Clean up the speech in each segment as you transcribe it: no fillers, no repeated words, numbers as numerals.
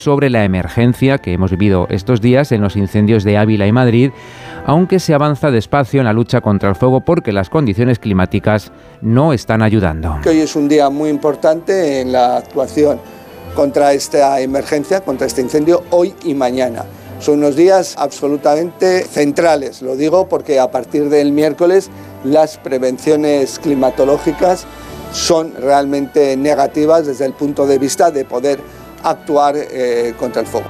sobre la emergencia que hemos vivido estos días en los incendios de Ávila y Madrid, aunque se avanza despacio en la lucha contra el fuego porque las condiciones climáticas no están ayudando. Hoy es un día muy importante en la actuación contra esta emergencia, contra este incendio, hoy y mañana. Son unos días absolutamente centrales, lo digo porque a partir del miércoles las prevenciones climatológicas son realmente negativas desde el punto de vista de poder actuar contra el fuego.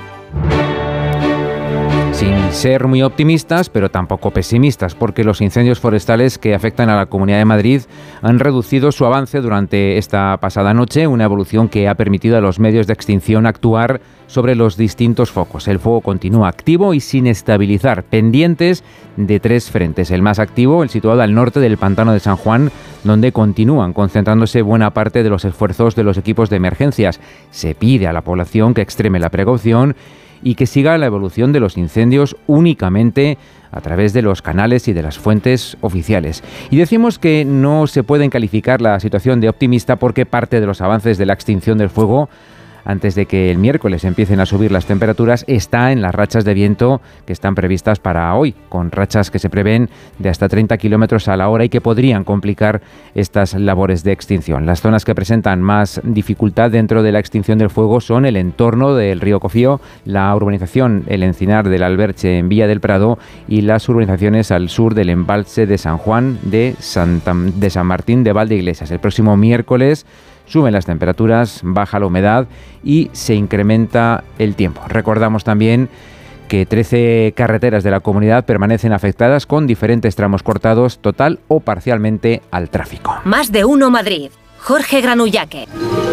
Sin ser muy optimistas, pero tampoco pesimistas, porque los incendios forestales que afectan a la Comunidad de Madrid han reducido su avance durante esta pasada noche, una evolución que ha permitido a los medios de extinción actuar sobre los distintos focos. El fuego continúa activo y sin estabilizar, pendientes de 3 frentes. El más activo, el situado al norte del pantano de San Juan, donde continúan concentrándose buena parte de los esfuerzos de los equipos de emergencias. Se pide a la población que extreme la precaución y que siga la evolución de los incendios únicamente a través de los canales y de las fuentes oficiales. Y decimos que no se pueden calificar la situación de optimista porque parte de los avances de la extinción del fuego, antes de que el miércoles empiecen a subir las temperaturas, está en las rachas de viento que están previstas para hoy, con rachas que se prevén de hasta 30 kilómetros a la hora y que podrían complicar estas labores de extinción. Las zonas que presentan más dificultad dentro de la extinción del fuego son el entorno del río Cofío, la urbanización El Encinar del Alberche en Villa del Prado y las urbanizaciones al sur del embalse de San Juan de San Martín de Valdeiglesias. El próximo miércoles suben las temperaturas, baja la humedad y se incrementa el tiempo. Recordamos también que 13 carreteras de la comunidad permanecen afectadas con diferentes tramos cortados total o parcialmente al tráfico. Más de uno Madrid. Jorge Granullaque.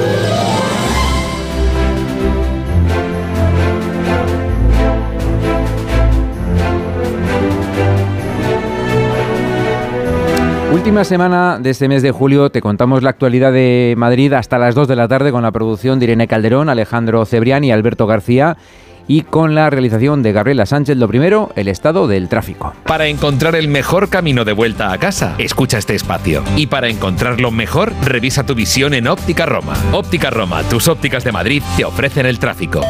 Última semana de este mes de julio, te contamos la actualidad de Madrid hasta las 2 de la tarde con la producción de Irene Calderón, Alejandro Cebrián y Alberto García y con la realización de Gabriela Sánchez. Lo primero, el estado del tráfico. Para encontrar el mejor camino de vuelta a casa, escucha este espacio. Y para encontrarlo mejor, revisa tu visión en Óptica Roma. Óptica Roma, tus ópticas de Madrid te ofrecen el tráfico.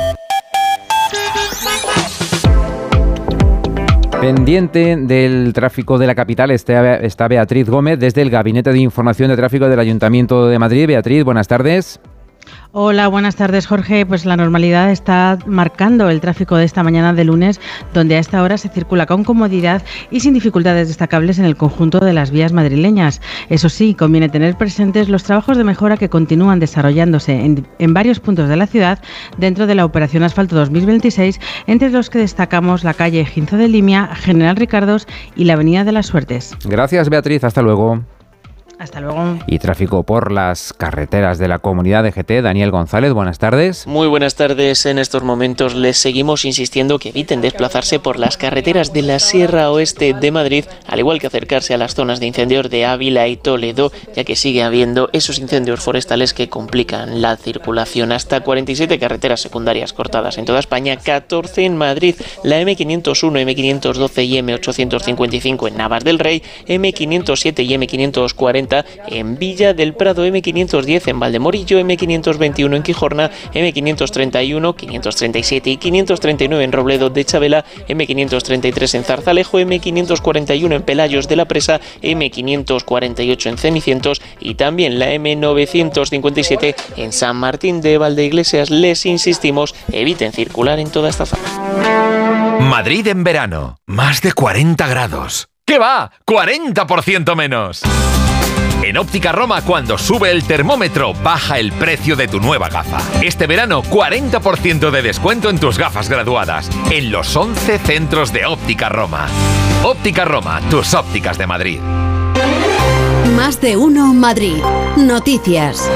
Pendiente del tráfico de la capital está Beatriz Gómez desde el Gabinete de Información de Tráfico del Ayuntamiento de Madrid. Beatriz, buenas tardes. Hola, buenas tardes, Jorge. Pues la normalidad está marcando el tráfico de esta mañana de lunes, donde a esta hora se circula con comodidad y sin dificultades destacables en el conjunto de las vías madrileñas. Eso sí, conviene tener presentes los trabajos de mejora que continúan desarrollándose en varios puntos de la ciudad dentro de la Operación Asfalto 2026, entre los que destacamos la calle Ginzo de Limia, General Ricardos y la Avenida de las Suertes. Gracias, Beatriz. Hasta luego. Hasta luego. Y tráfico por las carreteras de la comunidad de GT. Daniel González, buenas tardes. Muy buenas tardes. En estos momentos les seguimos insistiendo que eviten desplazarse por las carreteras de la Sierra Oeste de Madrid, al igual que acercarse a las zonas de incendios de Ávila y Toledo, ya que sigue habiendo esos incendios forestales que complican la circulación. Hasta 47 carreteras secundarias cortadas en toda España, 14 en Madrid, la M501, M512 y M855 en Navas del Rey, M507 y M540 en Villa del Prado, M510 en Valdemorillo, M521 en Quijorna, M531, 537 y 539 en Robledo de Chabela, M533 en Zarzalejo, M541 en Pelayos de la Presa, M548 en Cenicientos y también la M957 en San Martín de Valdeiglesias. Les insistimos, eviten circular en toda esta zona. Madrid en verano, más de 40 grados. ¿Qué va? ¡40% menos! En Óptica Roma, cuando sube el termómetro, baja el precio de tu nueva gafa. Este verano, 40% de descuento en tus gafas graduadas, en los 11 centros de Óptica Roma. Óptica Roma, tus ópticas de Madrid. Más de uno Madrid. Noticias.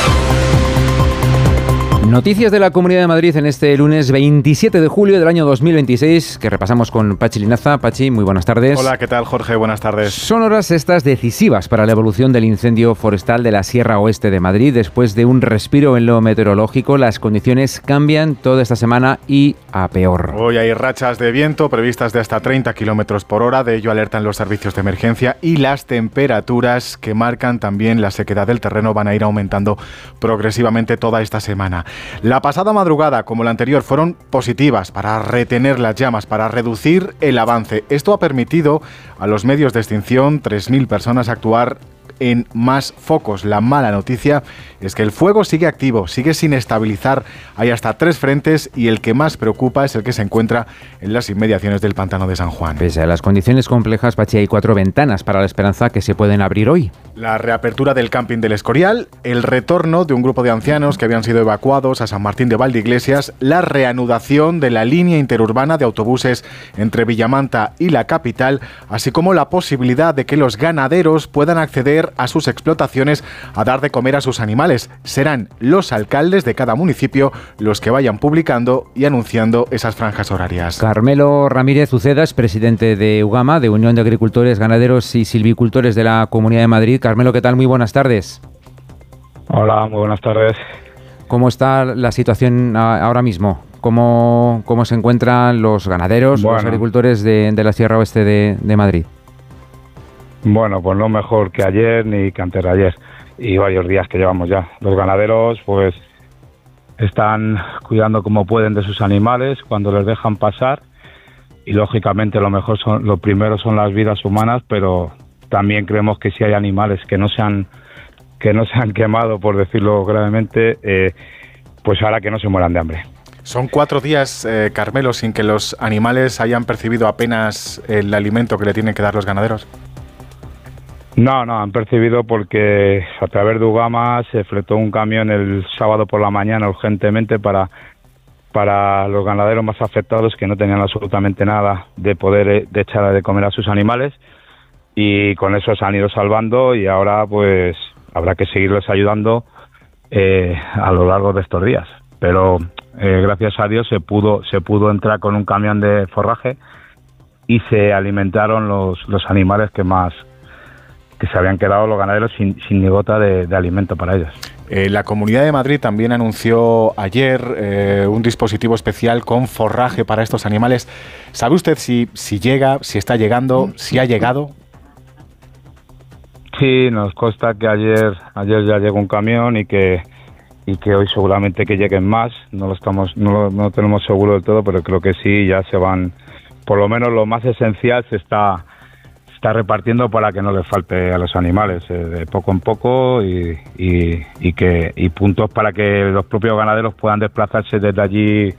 Noticias de la Comunidad de Madrid en este lunes 27 de julio del año 2026, que repasamos con Pachi Linaza. Pachi, muy buenas tardes. Hola, ¿qué tal, Jorge? Buenas tardes. Son horas estas decisivas para la evolución del incendio forestal de la Sierra Oeste de Madrid. Después de un respiro en lo meteorológico, las condiciones cambian toda esta semana y a peor. Hoy hay rachas de viento previstas de hasta 30 kilómetros por hora, de ello alertan los servicios de emergencia, y las temperaturas que marcan también la sequedad del terreno van a ir aumentando progresivamente toda esta semana. La pasada madrugada, como la anterior, fueron positivas para retener las llamas, para reducir el avance. Esto ha permitido a los medios de extinción, 3.000 personas, actuar en más focos. La mala noticia es que el fuego sigue activo, sigue sin estabilizar. Hay hasta 3 frentes y el que más preocupa es el que se encuentra en las inmediaciones del pantano de San Juan. Pese a las condiciones complejas, Pachi, hay 4 ventanas para la esperanza que se pueden abrir hoy. La reapertura del camping del Escorial, el retorno de un grupo de ancianos que habían sido evacuados a San Martín de Valdeiglesias, la reanudación de la línea interurbana de autobuses entre Villamanta y la capital, así como la posibilidad de que los ganaderos puedan acceder a sus explotaciones a dar de comer a sus animales. Serán los alcaldes de cada municipio los que vayan publicando y anunciando esas franjas horarias. Carmelo Ramírez Ucedas, presidente de UGAMA, de Unión de Agricultores, Ganaderos y Silvicultores de la Comunidad de Madrid. Carmelo, ¿qué tal? Muy buenas tardes. Hola, muy buenas tardes. ¿Cómo está la situación ahora mismo? ¿Cómo se encuentran los ganaderos, los agricultores de la Sierra Oeste de Madrid? Bueno, pues no mejor que ayer ni que antes de ayer y varios días que llevamos ya. Los ganaderos pues están cuidando como pueden de sus animales cuando les dejan pasar y lógicamente lo primero son las vidas humanas, pero también creemos que si hay animales que no se han quemado, por decirlo gravemente, pues ahora que no se mueran de hambre. Son 4 días, Carmelo, sin que los animales hayan percibido apenas el alimento que le tienen que dar los ganaderos. No, han percibido porque a través de UGAMA se fletó un camión el sábado por la mañana urgentemente para los ganaderos más afectados que no tenían absolutamente nada de poder de echar de comer a sus animales y con eso se han ido salvando y ahora pues habrá que seguirles ayudando a lo largo de estos días. Pero gracias a Dios se pudo entrar con un camión de forraje y se alimentaron los animales que se habían quedado los ganaderos sin ni gota de alimento para ellos. La Comunidad de Madrid también anunció ayer un dispositivo especial con forraje para estos animales. ¿Sabe usted si llega, si está llegando, si ha llegado? Sí, nos consta que ayer ya llegó un camión y que hoy seguramente que lleguen más. No lo tenemos seguro del todo, pero creo que sí, ya se van. Por lo menos lo más esencial se está repartiendo para que no les falte a los animales, de poco en poco y puntos para que los propios ganaderos puedan desplazarse desde allí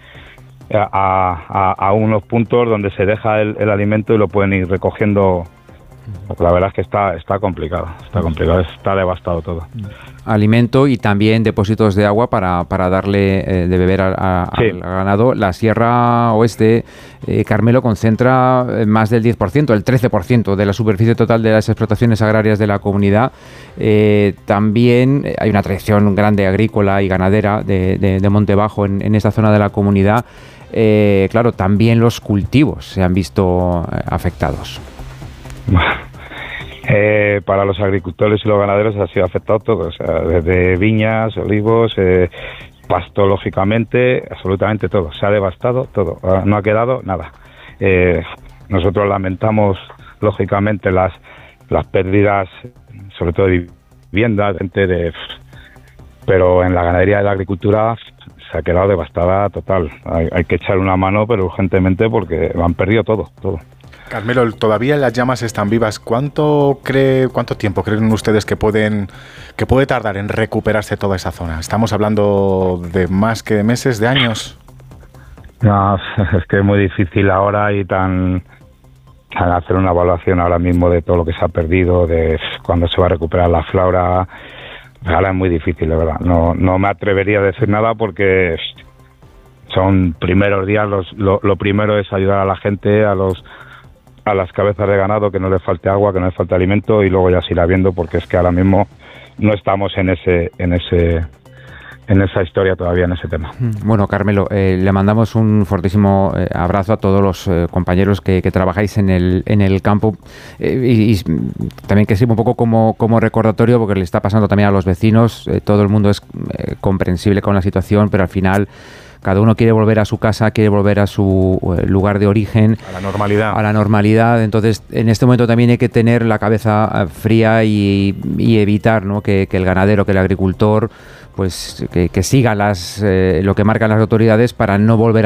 a unos puntos donde se deja el alimento y lo pueden ir recogiendo. La verdad es que está complicado, está devastado todo. Alimento y también depósitos de agua para darle de beber al ganado. La Sierra Oeste, Carmelo, concentra más del 10%, el 13% de la superficie total de las explotaciones agrarias de la comunidad. También hay una tradición grande agrícola y ganadera de monte bajo en esta zona de la comunidad. Claro, también los cultivos se han visto afectados. Para los agricultores y los ganaderos ha sido afectado todo, o sea, desde viñas, olivos, pasto, lógicamente, absolutamente todo. Se ha devastado todo, no ha quedado nada. Nosotros lamentamos, lógicamente, las pérdidas, sobre todo de viviendas, pero en la ganadería y la agricultura se ha quedado devastada total. Hay que echar una mano, pero urgentemente, porque han perdido todo. Carmelo, todavía las llamas están vivas. ¿Cuánto tiempo creen ustedes que puede tardar en recuperarse toda esa zona? ¿Estamos hablando de más que meses, de años? No, es que es muy difícil ahora hacer una evaluación ahora mismo de todo lo que se ha perdido, de cuándo se va a recuperar la flora. Ahora es muy difícil, de verdad. No me atrevería a decir nada porque son primeros días. Lo primero es ayudar a la gente, a las cabezas de ganado, que no les falte agua, que no les falte alimento, y luego ya se irá viendo, porque es que ahora mismo no estamos en esa historia todavía, en ese tema. Bueno, Carmelo, le mandamos un fortísimo abrazo a todos los compañeros que trabajáis en el campo y también que sirva un poco como recordatorio, porque le está pasando también a los vecinos. Todo el mundo es comprensible con la situación, pero al final cada uno quiere volver a su casa, quiere volver a su lugar de origen. A la normalidad. Entonces, en este momento también hay que tener la cabeza fría y evitar, ¿no?, que el ganadero, que el agricultor pues que siga lo que marcan las autoridades para no volver